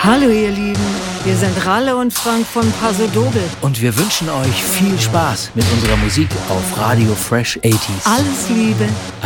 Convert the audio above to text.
Hallo ihr Lieben, wir sind Ralle und Frank von Paso Doble. Und wir wünschen euch viel Spaß mit unserer Musik auf Radio Fresh 80s. Alles Liebe.